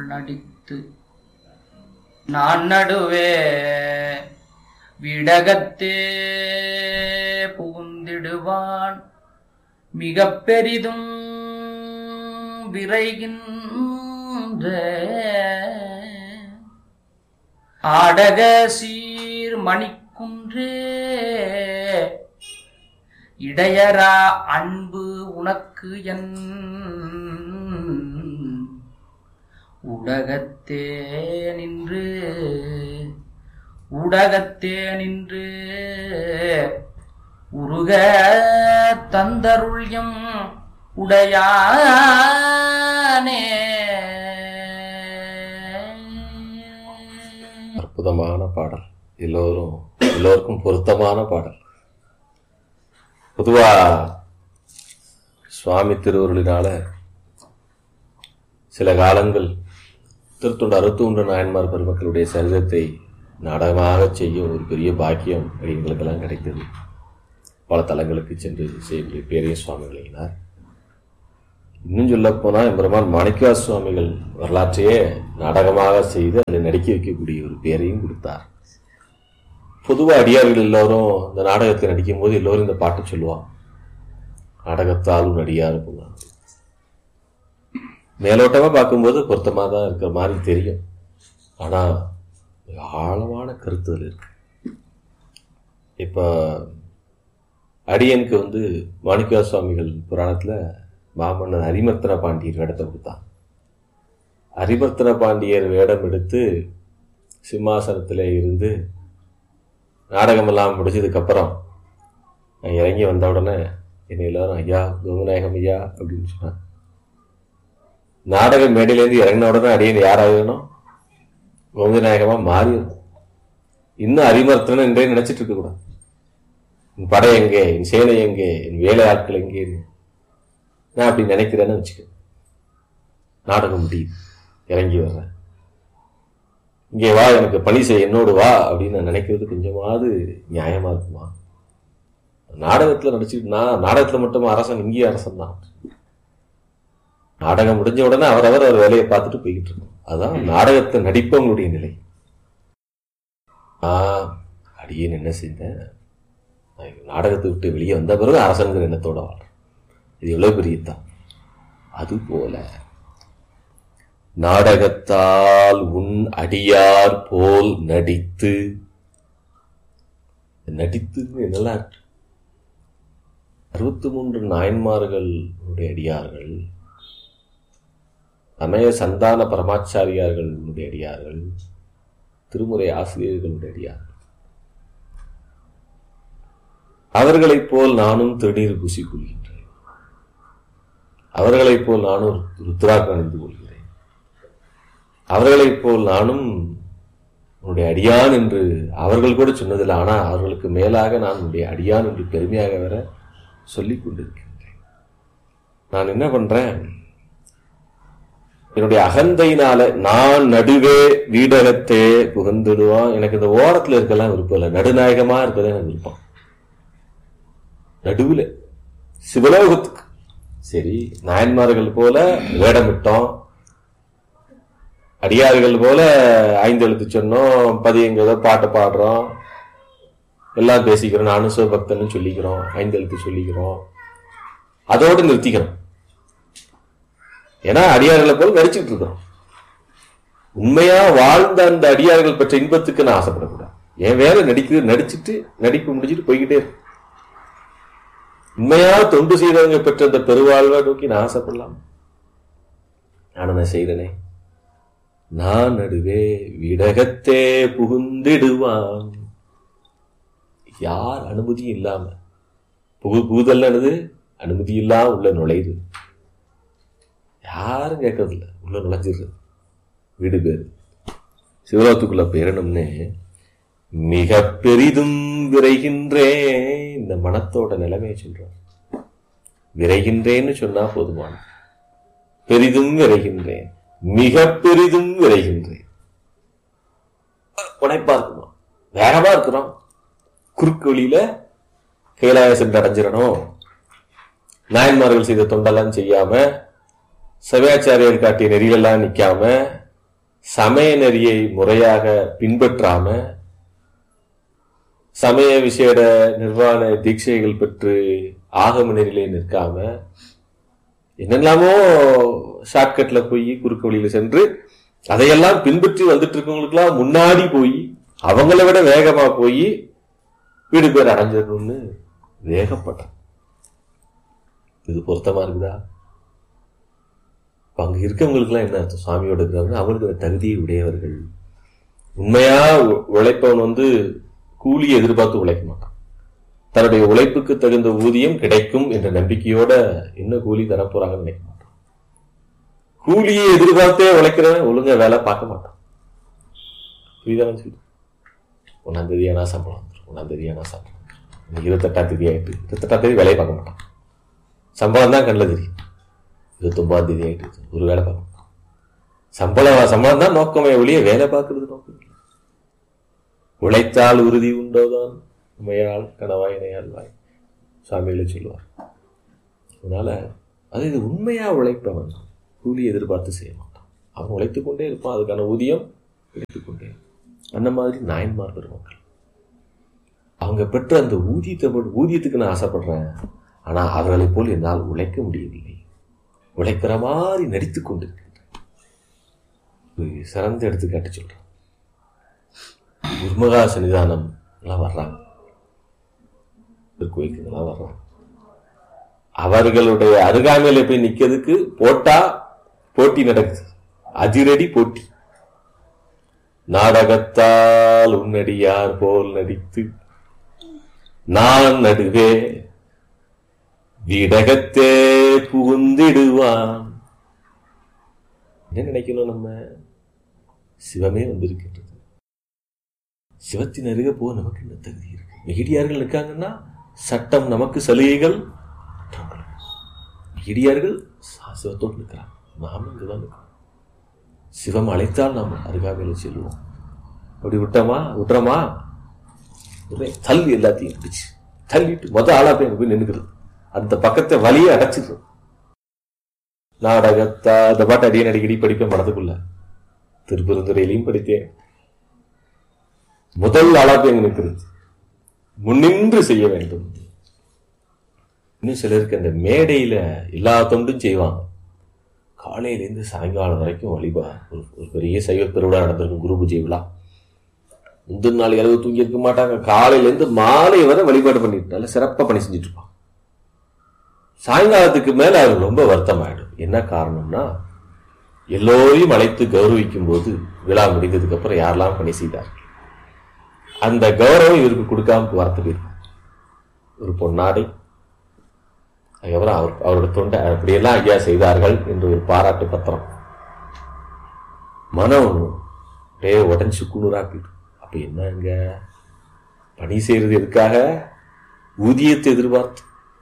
நடித்து நான் நடுவே விடகத்தே புகுந்திடுவான் மிக பெரிதும் விரைகின்ற ஆடக சீர் மணிக்குன்றே இடையரா அன்பு உனக்கு என் உடகத்தே நின்று உருக தந்தருள்யம் உடையானே. அற்புதமான பாடல், எல்லோருக்கும் பொருத்தமான பாடல். பொதுவா சுவாமி திருவருளினால சில காலங்கள் திருத்தொண்டு 63 நாயன்மார் பெருமக்களுடைய சரிதத்தை நாடகமாக செய்யும் ஒரு பெரிய பாக்கியம் எங்களுக்கெல்லாம் கிடைத்தது. பல தலங்களுக்கு சென்று செய்ய பேரையும் சுவாமி விளங்கினார். இன்னும் சொல்ல போனால் எம்பெருமான் மாணிக்கவாசக சுவாமிகள் வரலாற்றையே நாடகமாக செய்து அதை நடிக்க வைக்கக்கூடிய ஒரு பேரையும் கொடுத்தார். பொதுவாக அடியார்கள் எல்லோரும் இந்த நாடகத்தை நடிக்கும் போது எல்லோரும் இந்த பாட்டு சொல்லுவான், நாடகத்தாலும் நடிகார் போவாங்க. மேலோட்டமாக பார்க்கும்போது பொருத்தமாக தான் இருக்கிற மாதிரி தெரியும், ஆனால் ஆழமான கருத்துகள் இருக்கு. இப்போ அடியனுக்கு மாணிக்கவாசக சுவாமிகள் புராணத்தில் மாமன்னர் அரிமர்த்தன பாண்டியர் வேடத்தை கொடுத்தான். அரிமர்த்தன பாண்டியர் வேடம் எடுத்து சிம்மாசனத்தில் இருந்து நாடகமெல்லாம் முடிச்சதுக்கப்புறம் நான் இறங்கி வந்த உடனே என்னை எல்லாரும் ஐயா கோவிநாயகம் ஐயா அப்படின்னு சொன்னான். நாடக மேடையிலேருந்து இறங்கின உடனே அடியன் யாராகணும், கோவிநாயகமா மாறிடும். இன்னும் அரிமர்த்தன என்றே நினைச்சிட்டு இருக்க கூடாது. என் படை எங்கே, என் சேனை எங்கே, என் வேலை ஆட்கள் எங்கே, நான் அப்படி நினைக்கிறேன்னு வச்சுக்க. நாடகம் முடியுது, இறங்கி வர்றேன், இங்கே வா எனக்கு பணி செய்ய, என்னோடு வா அப்படின்னு நான் நினைக்கிறது கொஞ்சமாவது நியாயமா இருக்குமா? நாடகத்துல நடிச்சுட்டு நான் நாடகத்துல மட்டும் அரசன், இங்கேயும் அரசன் தான். நாடகம் முடிஞ்ச உடனே அவரவர் அவர் வேலையை பார்த்துட்டு போய்கிட்டு இருக்கோம். அதுதான் நாடகத்தை நடிப்பவங்களுடைய நிலை. அடியேன் என்ன செய்தேன், நாடகத்தை விட்டு வெளியே வந்த பிறகு அரசன்கிற எண்ணத்தோட வாழ்றேன். இது எவ்வளவு பெரியதான். அதுபோல நாடகத்தால் உன் அடியார் போல் நடித்து நல்லா இருக்கு. 63 நாயன்மார்களுடைய அடியார்கள், சமய சந்தான பரமாச்சாரியார்களுடைய அடியார்கள், திருமுறை ஆசிரியர்களுடைய அடியார்கள், அவர்களைப் போல் நானும் திருநீர் பூசிக் கொள்கின்றேன். அவர்களைப் போல் நானும் ருத்ராக்கம் அணிந்து கொள்கிறேன். அவர்களைப் போல் நானும் உன்னுடைய அடியான் என்று அவர்கள் கூட சொன்னதில்லை. ஆனால் அவர்களுக்கு மேலாக நான் உன்னுடைய அடியான் என்று பெருமையாக வேற சொல்லிக் கொண்டிருக்கின்றேன். நான் என்ன பண்றேன், என்னுடைய அகந்தையினால நான் நடுவே வீடகத்தே புகுந்துடுவான். எனக்கு இந்த ஓரத்துல இருக்கலாம் விருப்பம் இல்லை, நடுநாயகமா இருக்கதான் எனக்கு விருப்பம். நடுவில் சிவலோகத்துக்கு சரி, நாயன்மார்கள் போல வேடமிட்டோம், அடியார்கள் போல 5 எழுத்து சொன்னோம், பதியங்கிறத பாட்டு பாடுறோம், எல்லாம் பேசிக்கிறோம், நானும் சிவபக்தன்னு சொல்லிக்கிறோம், 5 எழுத்து சொல்லிக்கிறோம், அதோடு நிறுத்திக்கிறோம். ஏன்னா அடியார்களை போல நடிச்சுட்டு இருக்கிறோம். உண்மையா வாழ்ந்த அந்த அடியார்கள் பெற்ற இன்பத்துக்கு நான் ஆசைப்படக்கூடாது. என் வேலை நடிச்சுட்டு நடிப்பு முடிச்சுட்டு போய்கிட்டே இருக்கு. உண்மையா தொண்டு செய்தவங்க பெற்ற அந்த பெருவாழ்வை நோக்கி நான் ஆசைப்படலாம். நான் செய்தனே, நான் நடுவே வீடகத்தே புகுந்திடுவான். யார் அனுமதியும் இல்லாம புகுதல் அனுமதி இல்லாம உள்ள நுழையுது. யாரும் கேட்கறது இல்லை, உள்ள நுழைஞ்சிடுறது. வீடு பேரு சிவலோகத்துக்குள்ள பேரணும்னு மிக பெரிதும் விரைகின்றேன். இந்த மனத்தோட நிலைமையை சொல்றோம். விரைகின்றேன்னு சொன்னா போதுமான, பெரிதும் விரைகின்றேன், மிக பெரிதும் விரைகின்றேன். உடைப்பா இருக்குமா, வேகமா இருக்கிறோம், குறுக்கு வழியில கைலாய சென்று அடைஞ்சிடணும். நாயன்மார்கள் செய்த தொண்டெல்லாம் செய்யாம, சபையாச்சாரியர் காட்டிய நெறியெல்லாம் நிக்காம, சமய நெறியை முறையாக பின்பற்றாம, சமய விசேட நிர்வாண தீட்சைகள் பெற்று ஆகம நெறியிலே நிற்காம, என்னெல்லாமோ ஷார்ட்கட்ல போய் குறுக்கு வழியில சென்று அதையெல்லாம் பின்பற்றி வந்துட்டு இருக்கவங்களுக்கெல்லாம் முன்னாடி போய் அவங்கள விட வேகமா போய் வீடு பேர் அடைஞ்சிடணும்னு வேகப்பட்டான். இது பொருத்தமா இருக்குதா? அங்க இருக்கவங்களுக்கு எல்லாம் என்ன அர்த்தம்? சுவாமியோட இருக்கிறவங்க அவங்களுக்கு தகுதியை உடையவர்கள். உண்மையா உழைப்பவன் கூலியை எதிர்பார்த்து உழைக்க மாட்டான். தன்னுடைய உழைப்புக்கு தகுந்த ஊதியம் கிடைக்கும் என்ற நம்பிக்கையோட என்ன கூலி தரப்போறாங்கன்னு நினைக்க மாட்டான். கூலியை எதிர்பார்த்தே உழைக்கிறவன் ஒழுங்கா வேலை பார்க்க மாட்டான். புரியுதான்? சொல்லி 1ஆம் தேதி ஆனா சம்பளம் வந்துடும், 1ஆம் தேதி ஆனா சம்பளம், 28ஆம் தேதி ஆயிட்டு 28ஆம் தேதி வேலையை பார்க்க மாட்டான். சம்பளம் தான் கண்ணில் தெரியும். 29ஆம் தேதி ஆயிட்டு ஒரு வேலை பார்க்க மாட்டான். சம்பளம் தான் நோக்கமே ஒழிய வேலை பார்க்கறது நோக்கம் இல்லை. உழைத்தால் உறுதி உண்டோதான் உமையால் கணவாய் இணையால் வாய் சாமிகளை சொல்லுவார். அதனால இது உண்மையா உழைப்பவன் கூலி எதிர்பார்த்து செய்ய மாட்டான். அவன் உழைத்துக் கொண்டே இருப்பான், அதுக்கான ஊதியம் எடுத்துக்கொண்டே. அந்த மாதிரி நாயன்மார் பெருமக்கள் அவங்க பெற்ற அந்த ஊதியத்துக்கு நான் ஆசைப்படுறேன், ஆனா அவர்களை போல் என்னால் உழைக்க முடியவில்லை, உழைக்கிற மாதிரி நடித்துக் கொண்டிருக்கின்றேன். சிறந்த எடுத்துக்காட்டு சொல்றேன். குருமகா சன்னிதானம் எல்லாம் வர்றாங்க, கோயிலுக்குலாம் வர்றாங்க. அவர்களுடைய அருகாமையில போய் நிக்கிறதுக்கு போட்டி நடக்குது, அதிரடி போட்டி. நாடகத்தால் உன்னடியார் போல் நடித்து நான் நடுவே விடகத்தே புகுந்திடுவான். என்ன நினைக்கணும்? நம்ம சிவமே வந்திருக்கின்றது. சிவத்தின் அருகே போக நமக்கு என்ன தகுதி இருக்கு? மெகிடியார்கள் இருக்காங்கன்னா சட்டம் நமக்கு சலுகைகள். மெகிடியார்கள் சிவத்தோடு இருக்கிறாங்க, நாம இங்குதான் இருக்கிறோம். சிவம் அழைத்தால் நாம் அருகாமையில் செல்வோம். அப்படி விட்டுறோமா தள்ளி எல்லாத்தையும் பிடிச்சு தள்ளிட்டு ஆளா போய் நின்றுக்கிறது. அந்த பக்கத்தை வழியை அடைச்சிடுறோம். நாடகத்தா இந்த பாட்டு அடிக்கடி படிப்பேன் மனதுக்குள்ள. திருப்பெருந்துறையிலையும் படித்தேன். முதல் ஆளா போய் நிற்கிறது, முன்னின்று செய்ய வேண்டும். இன்னும் சிலருக்கு அந்த மேடையில எல்லா தொண்டும் செய்வாங்க. காலையிலேருந்து சாயங்காலம் வரைக்கும் வழிபா. ஒரு பெரிய சைவ பெருவிழா நடந்திருக்கும், குரு பூஜை விழா. முந்தின நாள் இரவு தூங்கி இருக்க மாட்டாங்க. காலையிலேருந்து மாலை வரை வழிபாடு பண்ணிட்டு சிறப்பா பணி செஞ்சுட்டு இருப்பாங்க. சாயங்காலத்துக்கு மேல அது ரொம்ப வருத்தம் ஆயிடும். என்ன காரணம்னா, எல்லோரையும் அழைத்து கௌரவிக்கும் போது விழா முடிந்ததுக்கு அப்புறம் யாரெல்லாம் பணி செய்தார்கள் அந்த கௌரவம் இவருக்கு கொடுக்காம வார்த்தை இருக்கும். ஒரு பொன்னாடை, அதுக்கப்புறம் அவரோட தொண்டை அப்படியெல்லாம் ஐயா செய்தார்கள் என்று ஒரு பாராட்டு பத்திரம். மனம் உடஞ்சு குளிராக்கிடும். அப்ப என்னங்க பணி செய்யறது எதுக்காக? ஊதியத்தை எதிர்பார்த்து.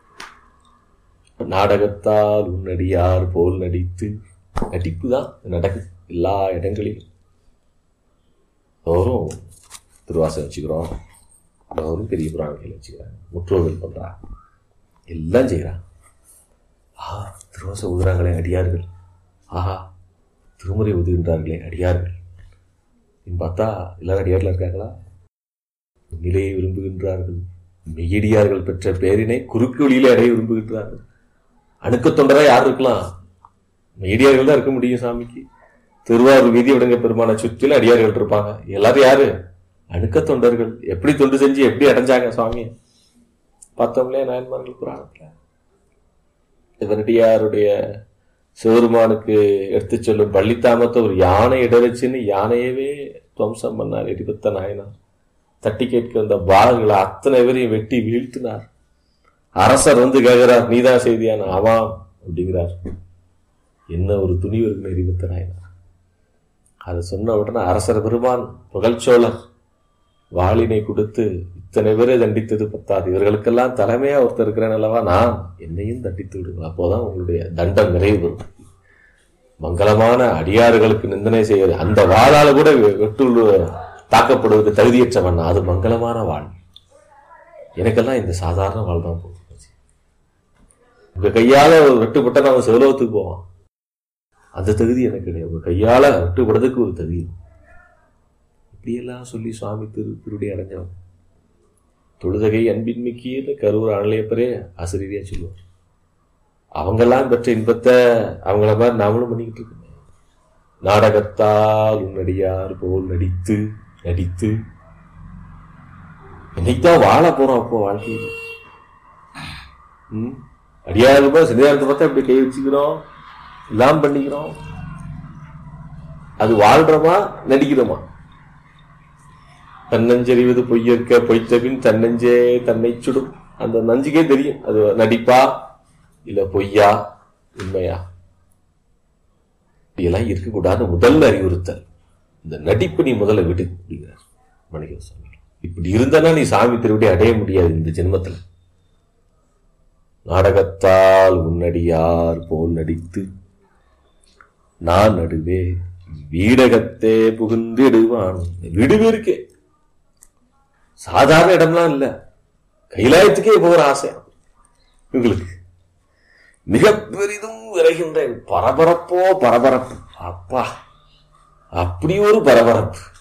நாடகத்தால் உன்னடியார் போல் நடித்து, நடிப்பு தான் நடக்குது எல்லா இடங்களிலும். எல்லோரும் திருவாசம் வச்சுக்கிறோம், எல்லோரும் பெரிய புராணங்கள் வச்சுக்கிறாங்க, முற்றோர்கள் பண்றாங்க, எல்லாம் செய்யறாங்க. திருவாசம் ஊதுறாங்களே அடியார்கள், திருமுறை ஊதுகின்றார்களே அடியார்கள். பார்த்தா எல்லாரும் அடியார்கள் இருக்காங்களா? நிலையை விரும்புகின்றார்கள். மெய்யடியார்கள் பெற்ற பேரினை குறுக்கு வழியிலே அடைய விரும்புகின்றார்கள். அணுக்க தொண்டரா யார் இருக்கலாம்? மெய்யடியார்கள் தான் இருக்க முடியும். சாமிக்கு திருவாரூர் வீதி விடங்க பெருமான சுற்றிலும் அடியார்கள் இருப்பாங்க. எல்லாரும் யாரு? அணுக்க தொண்டர்கள். எப்படி தொண்டு செஞ்சு எப்படி அடைஞ்சாங்க சுவாமியை பார்த்தோம்லே நாயன்மார்கள் புராணத்துல. சிவனடியாருடைய சிவருமானுக்கு எடுத்து சொல்லும் பள்ளித்தாமத்தை ஒரு யானை இடவச்சுன்னு யானையவே துவம்சம் பண்ணார் எரிபத்த நாயனார். தட்டி கேட்க வந்த பாகங்களை அத்தனை பேரையும் வெட்டி வீழ்த்தினார். அரசர் கேட்கிறார், நீதான் செய்தியான? ஆமாம் அப்படிங்கிறார். என்ன ஒரு துணிவு இருக்குன்னு எரிபத்த நாயனார். அதை சொன்ன உடனே அரசர் பெருமான் புகழ்ச்சோழர் வாளினை கொடுத்து, இத்தனை பேரை தண்டித்தது பத்தாது, இவர்களுக்கெல்லாம் தலைமையா ஒருத்தர் இருக்கிறேன் அல்லவா, நான் என்னையும் தண்டித்து விடுங்கள், அப்போதான் உங்களுடைய தண்டம் நிறைவு பெறும். மங்களமான அடியாறுகளுக்கு நிந்தனை செய்வது, அந்த வாளால கூட வெட்டு தாக்கப்படுவது தகுதியற்றவன், அது மங்களமான வாழ். எனக்கெல்லாம் இந்த சாதாரண வாழ் தான் போகும். உங்க கையால வெட்டுப்பட்ட நாம சிவலோகத்துக்கு போவோம். அந்த தகுதி எனக்கு கிடையாது. ஒரு கையால விட்டுப்படுறதுக்கு ஒரு தகுதி. இப்படியெல்லாம் சொல்லி சுவாமி திருடி அடைஞ்சவன். தொழுதகை அன்பின்மிக்கிய கரூர் ஆணையப்பரே ஆசிரியரையா சொல்லுவார். அவங்கெல்லாம் பெற்ற இன்பத்தை அவங்கள மாதிரி நாமளும் பண்ணிக்கிட்டு இருக்கோம். நாடகத்தால் உன்னடியார் போல் நடித்து நடித்து இன்னைக்குதான் வாழ போறோம். அப்போ வாழ்க்கையில அடியாருமா சன்னிதானத்தை பார்த்தா இப்படி கை வச்சுக்கிறோம், எல்லாம் பண்ணிக்கிறோம். அது வாழ்றோமா நடிக்கிறோமா? தன்னஞ்சறிவது பொய்யற்க பொய்த்தபின் தன்னஞ்சே தன்னை சுடும். அந்த நஞ்சுக்கே தெரியும் அது நடிப்பா இல்ல பொய்யா உண்மையா. இப்படியெல்லாம் இருக்கக்கூடாது. முதல்ல அறிவுறுத்தல் இந்த நடிப்பு நீ முதல்ல விடு அப்படிங்கிறார் மணிகர சுவாமி. இப்படி இருந்தானா நீ சாமி திருவிடி அடைய முடியாது இந்த ஜென்மத்துல. நாடகத்தால் உன்னடியார் போல் நடித்து நான் நடுவே வீடகத்தே புகுந்து இடுவான். விடுவே இருக்கே, சாதாரண இடம்லாம் இல்ல, கைலாயத்துக்கே போகிற ஆசை இவங்களுக்கு. மிக பெரிதும் விரைகின்ற பரபரப்போ பரபரப்பு. அப்பா அப்படி ஒரு பரபரப்பு.